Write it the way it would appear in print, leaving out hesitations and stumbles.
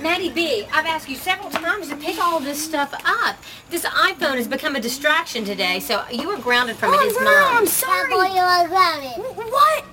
Maddie B, I've asked you several times to pick all this stuff up. This iPhone has become a distraction today, so you were grounded from it. It's mine. I'm sorry. That boy, you are grounded. What?